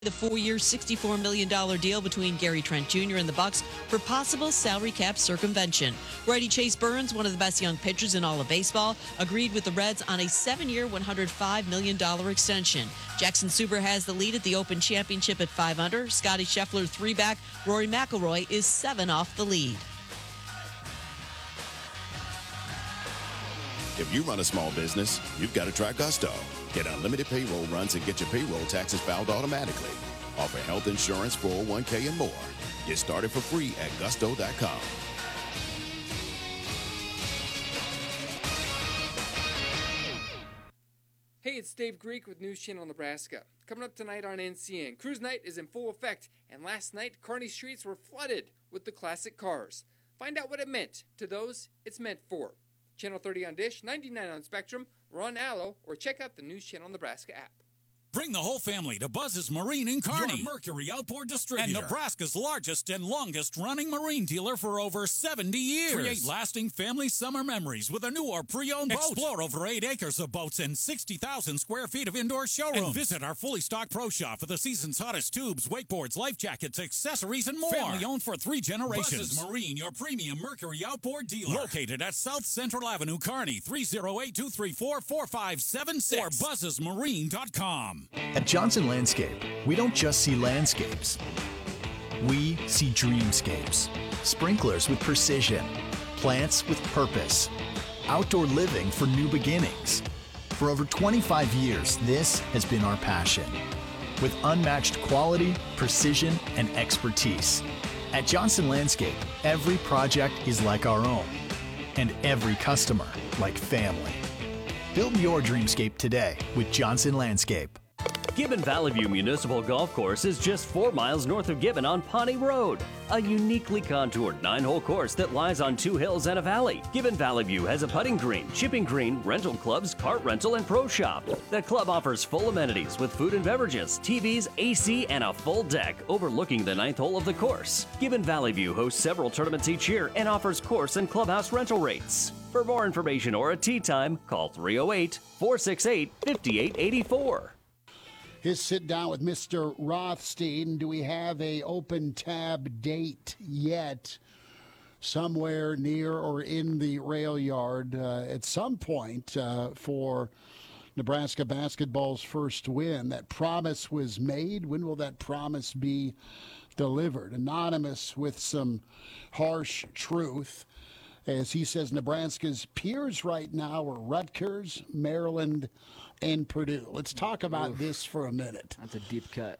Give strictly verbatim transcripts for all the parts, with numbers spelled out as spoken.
The four-year, sixty-four million dollars deal between Gary Trent Junior and the Bucks for possible salary cap circumvention. Righty Chase Burns, one of the best young pitchers in all of baseball, agreed with the Reds on a seven-year, one hundred five million dollars extension. Jackson Suber has the lead at the Open Championship at five under. Scotty Scheffler three back. Rory McIlroy is seven off the lead. If you run a small business, you've got to try Gusto. Get unlimited payroll runs and get your payroll taxes filed automatically. Offer health insurance, four oh one k, and more. Get started for free at gusto dot com. Hey, it's Dave Greek with News Channel Nebraska. Coming up tonight on N C N, Cruise Night is in full effect, and last night, Kearney streets were flooded with the classic cars. Find out what it meant to those it's meant for. Channel thirty on Dish, ninety-nine on Spectrum, or on Allo, or check out the News Channel Nebraska app. Bring the whole family to Buzz's Marine in Kearney, your Mercury outboard distributor, and Nebraska's largest and longest-running marine dealer for over seventy years. Create lasting family summer memories with a new or pre-owned boat. Explore over eight acres of boats and sixty thousand square feet of indoor showrooms. And visit our fully stocked pro shop for the season's hottest tubes, wakeboards, life jackets, accessories, and more. Family-owned for three generations. Buzz's Marine, your premium Mercury outboard dealer. Located at South Central Avenue, Kearney, three oh eight, two three four, four five seven six or buzzes marine dot com. At Johnson Landscape, we don't just see landscapes. We see dreamscapes. Sprinklers with precision. Plants with purpose. Outdoor living for new beginnings. For over twenty-five years, this has been our passion. With unmatched quality, precision, and expertise. At Johnson Landscape, every project is like our own. And every customer like family. Build your dreamscape today with Johnson Landscape. Gibbon Valley View Municipal Golf Course is just four miles north of Gibbon on Pawnee Road. A uniquely contoured nine-hole course that lies on two hills and a valley. Gibbon Valley View has a putting green, chipping green, rental clubs, cart rental, and pro shop. The club offers full amenities with food and beverages, T Vs, A C, and a full deck overlooking the ninth hole of the course. Gibbon Valley View hosts several tournaments each year and offers course and clubhouse rental rates. For more information or a tee time, call three oh eight, four six eight, five eight eight four. His sit down with Mister Rothstein. Do we have a open tab date yet somewhere near or in the rail yard uh, at some point uh, for Nebraska basketball's first win? That promise was made. When will that promise be delivered? Anonymous with some harsh truth. As he says, Nebraska's peers right now are Rutgers, Maryland, and Purdue. Let's talk about Oof. this for a minute. That's a deep cut.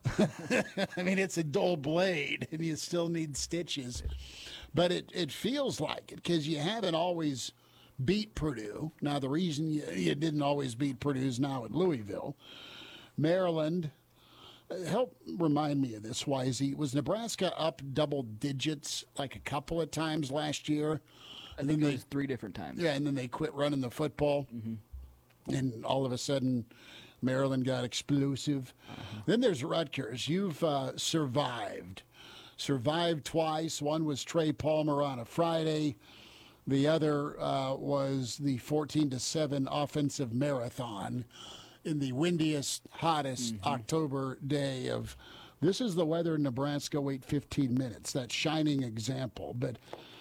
I mean, it's a dull blade, and you still need stitches. But it, it feels like it because you haven't always beat Purdue. Now, the reason you, you didn't always beat Purdue is now at Louisville. Maryland, help remind me of this, Wisey. Was Nebraska up double digits like a couple of times last year? I think it was three different times. Yeah, and then they quit running the football. Mm-hmm. And all of a sudden, Maryland got explosive. Uh-huh. Then there's Rutgers. You've uh, survived. Survived twice. One was Trey Palmer on a Friday. The other uh, was the fourteen to seven offensive marathon in the windiest, hottest mm-hmm. October day of, this is the weather in Nebraska, wait fifteen minutes. That shining example. But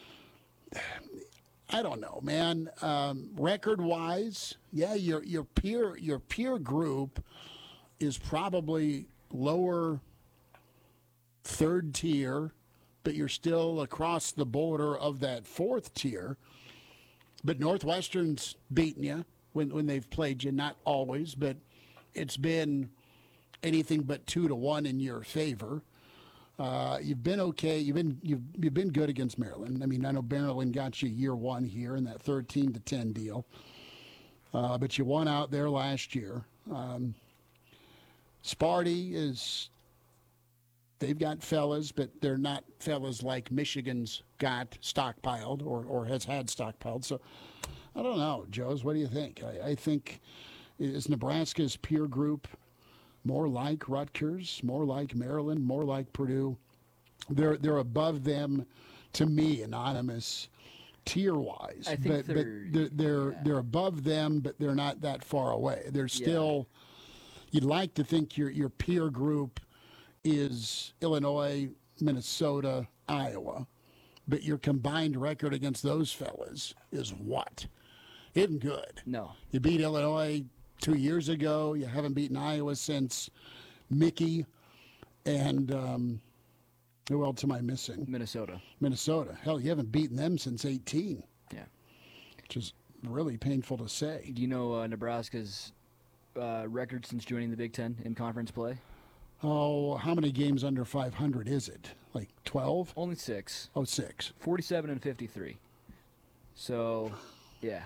I don't know, man. Um, record-wise, yeah, your your peer your peer group is probably lower third tier, but you're still across the border of that fourth tier. But Northwestern's beaten you when when they've played you, not always, but it's been anything but two to one in your favor. Uh, you've been okay. You've been you've you've been good against Maryland. I mean, I know Maryland got you year one here in that thirteen to ten deal, uh, but you won out there last year. Um, Sparty is. They've got fellas, but they're not fellas like Michigan's got stockpiled or, or has had stockpiled. So I don't know, Joes. What do you think? I, I think is Nebraska's peer group more like Rutgers, more like Maryland, more like Purdue. They're they're above them, to me, anonymous, tier-wise. I think but, they're but they're they're, yeah. they're above them, but they're not that far away. They're still. Yeah. You'd like to think your your peer group is Illinois, Minnesota, Iowa, but your combined record against those fellas is what? Isn't good. No. You beat Illinois two years ago. You haven't beaten Iowa since Mickey. And um, who else am I missing? Minnesota. Minnesota. Hell, you haven't beaten them since eighteen. Yeah. Which is really painful to say. Do you know uh, Nebraska's uh, record since joining the Big Ten in conference play? Oh, how many games under five hundred is it? Like twelve? Only six. Oh, six. forty-seven and fifty-three. So, yeah.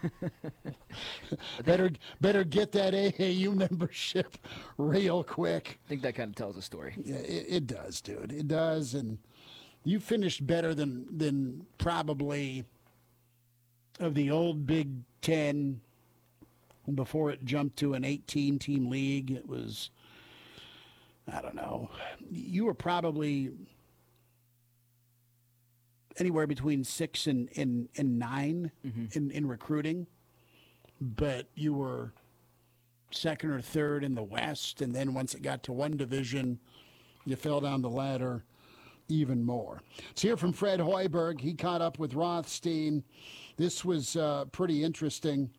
better better get that A A U membership real quick. I think that kind of tells a story. Yeah, it, it does, dude. It does. And you finished better than than probably of the old Big Ten before it jumped to an eighteen-team league. It was, I don't know, you were probably anywhere between six and, and, and nine mm-hmm. in, in recruiting, but you were second or third in the West, and then once it got to one division, you fell down the ladder even more. Let's hear from Fred Hoiberg. He caught up with Rothstein. This was uh, pretty interesting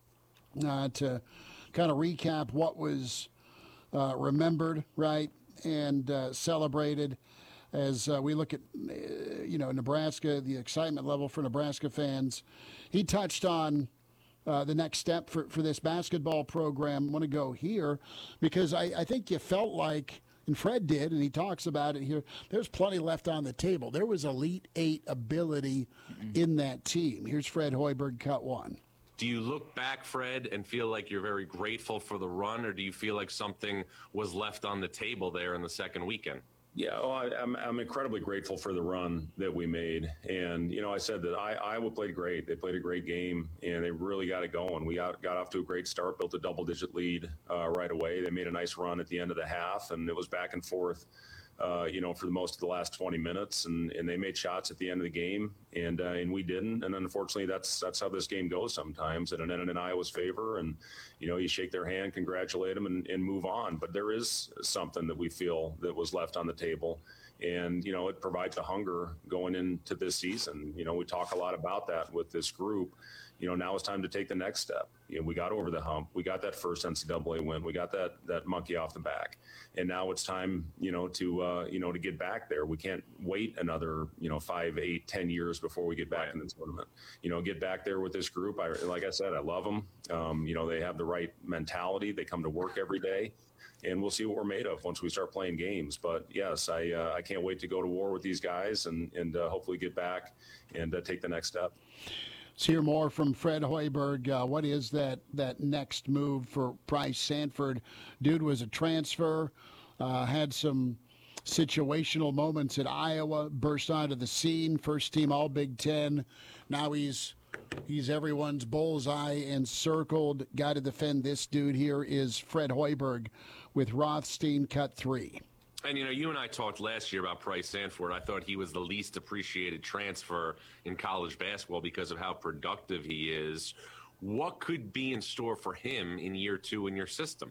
uh, to kind of recap what was uh, remembered, right, and uh, celebrated as uh, we look at, uh, you know, Nebraska, the excitement level for Nebraska fans. He touched on uh, the next step for, for this basketball program. I want to go here because I, I think you felt like, and Fred did, and he talks about it here, there's plenty left on the table. There was Elite Eight ability mm-hmm. in that team. Here's Fred Hoiberg, cut one. Do you look back, Fred, and feel like you're very grateful for the run, or do you feel like something was left on the table there in the second weekend? Yeah, well, I, I'm I'm incredibly grateful for the run that we made, and you know, I said that I, Iowa played great. They played a great game, and they really got it going. We got, got off to a great start, built a double-digit lead uh, right away. They made a nice run at the end of the half, and it was back and forth, uh, you know, for the most of the last twenty minutes, and, and they made shots at the end of the game, and uh, and we didn't. And unfortunately, that's that's how this game goes sometimes, and it ended in Iowa's favor. And you know, you shake their hand, congratulate them, and, and move on. But there is something that we feel that was left on the table. And, you know, it provides a hunger going into this season. You know, we talk a lot about that with this group. You know, now it's time to take the next step. You know, we got over the hump. We got that first N C double A win. We got that that monkey off the back. And now it's time, you know, to, uh, you know, to get back there. We can't wait another, you know, five, eight, ten years before we get back in the tournament. You know, get back there with this group. I, like I said, I love them. Um, you know, they have the right mentality. They come to work every day. And we'll see what we're made of once we start playing games. But yes, I uh, I can't wait to go to war with these guys and and uh, hopefully get back and uh, take the next step. Let's hear more from Fred Hoiberg. Uh, what is that that next move for Bryce Sanford? Dude was a transfer, uh, had some situational moments at Iowa, burst onto the scene, first team All Big Ten. Now he's He's everyone's bullseye and circled. Guy to defend this dude here is Fred Hoiberg with Rothstein, cut three. And, you know, you and I talked last year about Bryce Sanford. I thought he was the least appreciated transfer in college basketball because of how productive he is. What could be in store for him in year two in your system?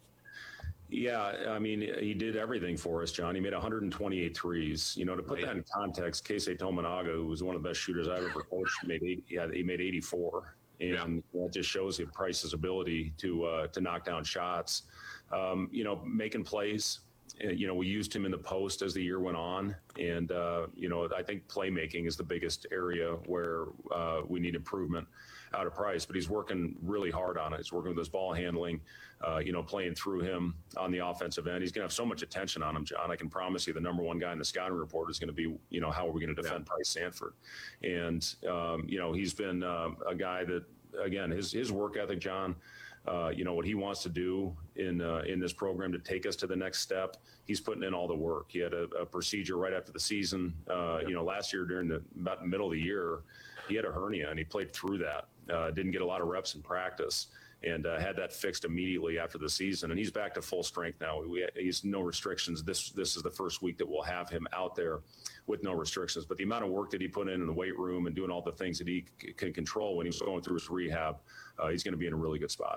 Yeah, I mean, he did everything for us, John. He made one hundred twenty-eight threes. You know, to put that in context, Keisei Tominaga, who was one of the best shooters I've ever coached, made eight, yeah, he made eighty-four. And yeah. that just shows you Price's ability to uh, to knock down shots. Um, you know, making plays. You know, we used him in the post as the year went on. And, uh, you know, I think playmaking is the biggest area where uh, we need improvement out of Price. But he's working really hard on it. He's working with his ball handling, uh, you know, playing through him on the offensive end. He's going to have so much attention on him, John. I can promise you the number one guy in the scouting report is going to be, you know, how are we going to defend yeah. Bryce Sanford? And, um, you know, he's been uh, a guy that, again, his, his work ethic, John, Uh, you know, what he wants to do in uh, in this program to take us to the next step, he's putting in all the work. He had a, a procedure right after the season. Uh, you know, last year during the about the middle of the year, he had a hernia and he played through that. Uh, didn't get a lot of reps in practice and uh, had that fixed immediately after the season. And he's back to full strength now. We, he's no restrictions. This this is the first week that we'll have him out there with no restrictions. But the amount of work that he put in in the weight room and doing all the things that he c- can control when he was going through his rehab, uh, he's going to be in a really good spot.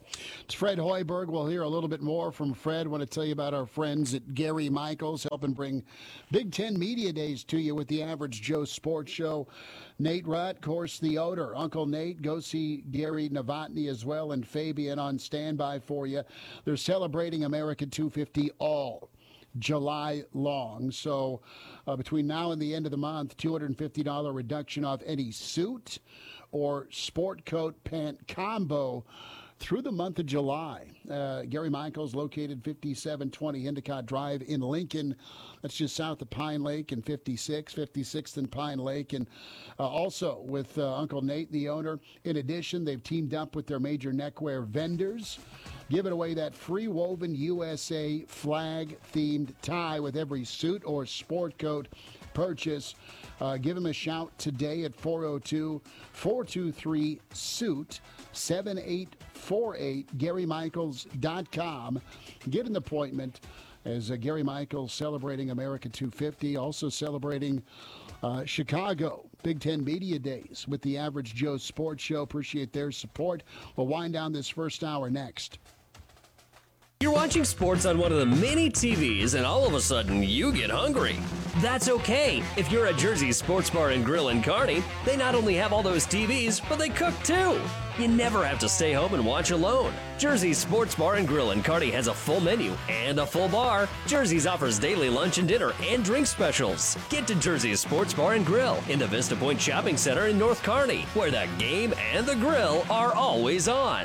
It's Fred Hoiberg. We'll hear a little bit more from Fred. I want to tell you about our friends at Gary Michaels, helping bring Big Ten Media Days to you with the Average Joe Sports Show. Nate Rutt, of course, the Oder. Uncle Nate, go see Gary Novotny as well, and Fabian on standby for you. They're celebrating America two fifty all July long. So uh, between now and the end of the month, two hundred fifty dollars reduction off any suit or sport coat pant combo through the month of July. Uh, Gary Michaels, located fifty-seven twenty Endicott Drive in Lincoln. That's just south of Pine Lake, and fifty-six, fifty-sixth and Pine Lake. And uh, also with uh, Uncle Nate, the owner. In addition, they've teamed up with their major neckwear vendors, giving away that free woven U S A flag-themed tie with every suit or sport coat purchase. Uh, give them a shout today at four oh two, four two three, suit, seven eight four eight, gary michaels dot com. Get an appointment as uh, Gary Michaels celebrating America two fifty, also celebrating uh, Chicago Big Ten Media Days with the Average Joe Sports Show. Appreciate their support. We'll wind down this first hour next. You're watching sports on one of the many T Vs, and all of a sudden you get hungry. That's okay. If you're at Jersey's Sports Bar and Grill in Kearney, they not only have all those T Vs, but they cook too. You never have to stay home and watch alone. Jersey's Sports Bar and Grill in Kearney has a full menu and a full bar. Jersey's offers daily lunch and dinner and drink specials. Get to Jersey's Sports Bar and Grill in the Vista Point Shopping Center in North Kearney, where the game and the grill are always on.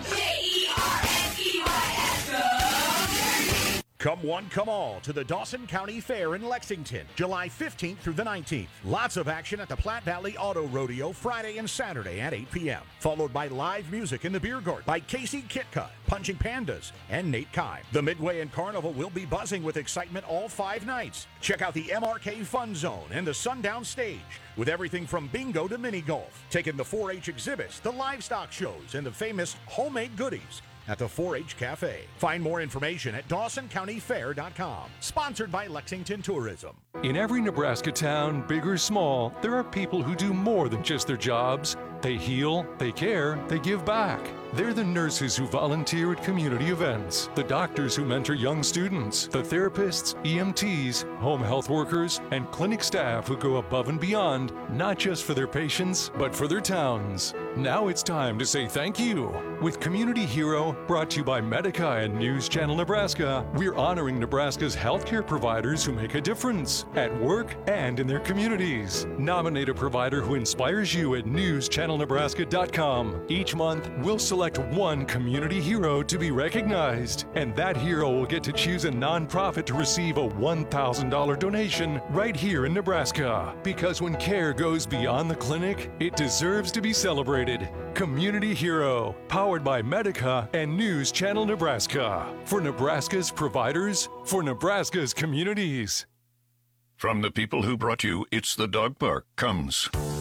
Come one, come all to the Dawson County Fair in Lexington, July fifteenth through the nineteenth. Lots of action at the Platte Valley Auto Rodeo Friday and Saturday at eight p.m. Followed by live music in the beer garden by Casey Kitka, Punching Pandas, and Nate Kime. The Midway and Carnival will be buzzing with excitement all five nights. Check out the M R K Fun Zone and the Sundown Stage with everything from bingo to mini golf. Take in the four H exhibits, the livestock shows, and the famous homemade goodies at the four H Cafe. Find more information at dawson county fair dot com. Sponsored by Lexington Tourism. In every Nebraska town, big or small, there are people who do more than just their jobs. They heal, they care, they give back. They're the nurses who volunteer at community events, the doctors who mentor young students, the therapists, E M Ts, home health workers, and clinic staff who go above and beyond, not just for their patients, but for their towns. Now it's time to say thank you. With Community Hero, brought to you by Medica and News Channel Nebraska, we're honoring Nebraska's healthcare providers who make a difference at work and in their communities. Nominate a provider who inspires you at news channel nebraska dot com. Each month, we'll select one community hero to be recognized, and that hero will get to choose a nonprofit to receive a one thousand dollars donation right here in Nebraska. Because when care goes beyond the clinic, it deserves to be celebrated. Community Hero, powered by Medica and News Channel Nebraska. For Nebraska's providers, for Nebraska's communities. From the people who brought you It's the Dog Park comes